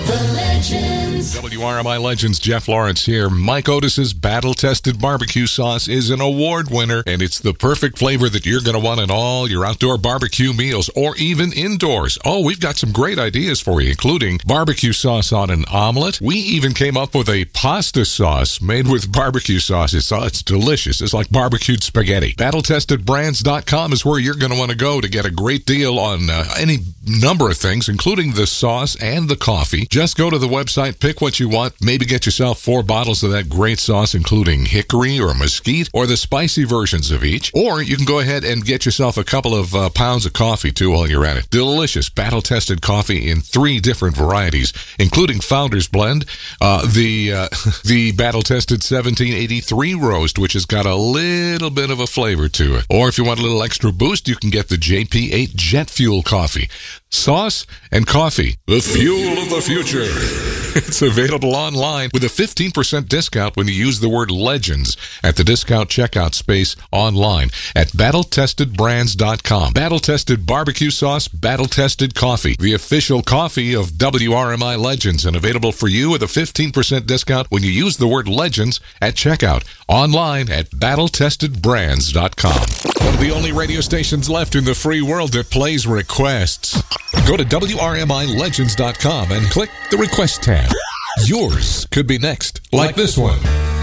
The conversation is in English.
The Legends. WRMI Legends, Jeff Lawrence here. Mike Otis's battle-tested barbecue sauce is an award winner, and it's the perfect flavor that you're going to want in all your outdoor barbecue meals, or even indoors. Oh, we've got some great ideas for you, including barbecue sauce on an omelet. We even came up with a pasta sauce made with barbecue sauce. It's delicious. It's like barbecued spaghetti. BattleTestedBrands.com is where you're going to want to go to get a great deal on any number of things, including the sauce and the coffee. Just go to the website, pick what you want, maybe get yourself 4 bottles of that great sauce, including hickory or mesquite, or the spicy versions of each. Or you can go ahead and get yourself a couple of pounds of coffee, too, while you're at it. Delicious, battle-tested coffee in 3 different varieties, including Founder's Blend, the battle-tested 1783 roast, which has got a little bit of a flavor to it. Or if you want a little extra boost, you can get the JP8 Jet Fuel Coffee. Sauce and coffee, the fuel of the future. It's available online with a 15% discount when you use the word Legends at the discount checkout space online at BattleTestedBrands.com. Battle-tested barbecue sauce, battle-tested coffee, the official coffee of WRMI Legends, and available for you with a 15% discount when you use the word Legends at checkout online at BattleTestedBrands.com. One of the only radio stations left in the free world that plays requests. Go to WRMILegends.com and click the request tab. Yours could be next, like this one.